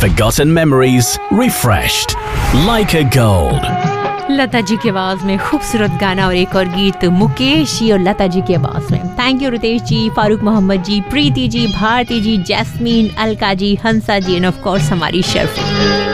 forgotten memories refreshed like a gold. Lata ji की आवाज में खूबसूरत गाना और एक और गीत मुकेश जी और लता जी की आवाज में। Thank you Ritesh ji, Farooq Mohammad ji, Preeti ji, Bharti ji, jasmine, Alka ji, Hansa ji end of course हमारी शर्फी।